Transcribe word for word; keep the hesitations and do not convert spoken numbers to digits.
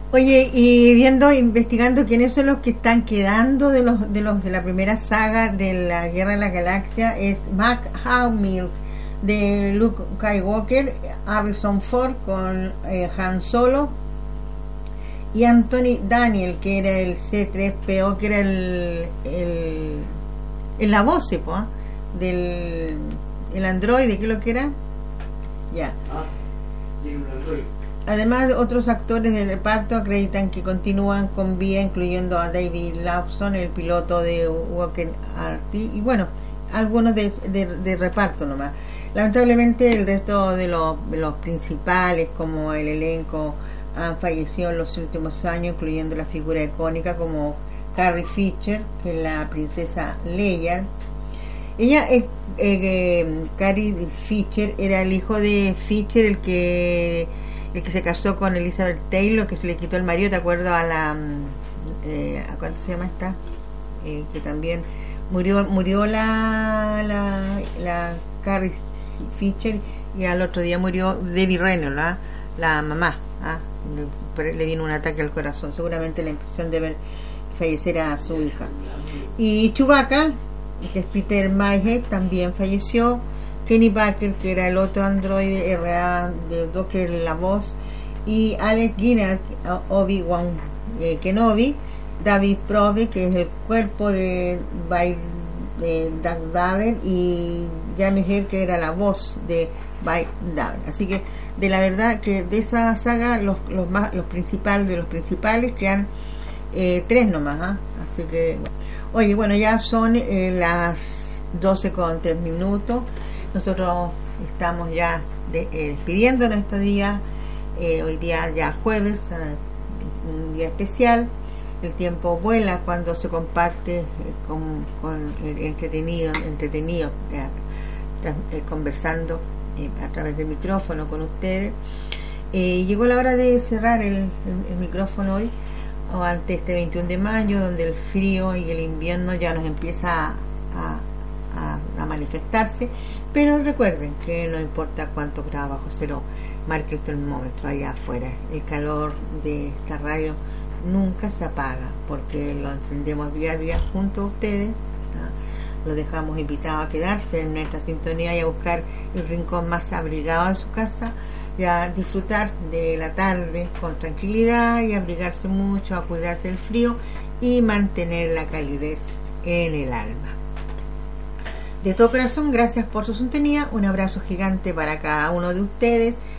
Oye, y viendo, investigando quiénes son los que están quedando de los de los de la primera saga de la Guerra de la Galaxia, es Mark Hamill de Luke Skywalker, Harrison Ford con eh, Han Solo y Anthony Daniel, que era el C tres P O, que era el el, el la voz, ¿eh? del el androide, ¿qué es lo que era? Ya. Ah, tiene un androide. Además, otros actores del reparto acreditan que continúan con vida, incluyendo a David Lawson, el piloto de Walker R T, y bueno, algunos de, de, de reparto nomás. Lamentablemente, el resto de los, de los principales, como el elenco, han fallecido en los últimos años, incluyendo la figura icónica como Carrie Fisher, que es la princesa Leia. Ella, eh, eh, Carrie Fisher, era el hijo de Fisher, el que el que se casó con Elizabeth Taylor, que se le quitó el marido, ¿te acuerdas? A la eh, ¿a cuánto se llama esta? Eh, que también murió murió la la, la Carrie Fisher, y al otro día murió Debbie Reynolds, ¿ah? La mamá, ¿ah? le, le vino un ataque al corazón, seguramente la impresión de ver fallecer a su hija. Y Chewbacca, que es Peter Mayhew, también falleció. Kenny Baker, que era el otro androide R A de dos, que es la voz, y Alex Guinness, Obi-Wan eh, Kenobi, David Prove, que es el cuerpo de, de Darth Vader, y Jamie Hill, que era la voz de Vader. Así que, de la verdad, que de esa saga, los los más los principales de los principales quedan eh, tres nomás, ¿eh? Así que, oye, bueno, ya son eh, las doce con tres minutos. Nosotros estamos ya de, eh, despidiéndonos estos días, eh, hoy día ya jueves, eh, un día especial. El tiempo vuela cuando se comparte eh, con, con el entretenido, entretenido eh, eh, conversando eh, a través del micrófono con ustedes. Eh, llegó la hora de cerrar el, el, el micrófono hoy, o ante este veintiuno de mayo, donde el frío y el invierno ya nos empieza a, a, a manifestarse. Pero recuerden que no importa cuántos grados bajo cero marque el termómetro allá afuera, el calor de esta radio nunca se apaga, porque lo encendemos día a día junto a ustedes, ¿no? Los dejamos invitados a quedarse en nuestra sintonía y a buscar el rincón más abrigado de su casa, y a disfrutar de la tarde con tranquilidad y abrigarse mucho, a cuidarse del frío y mantener la calidez en el alma. De todo corazón, gracias por su sintonía, un abrazo gigante para cada uno de ustedes,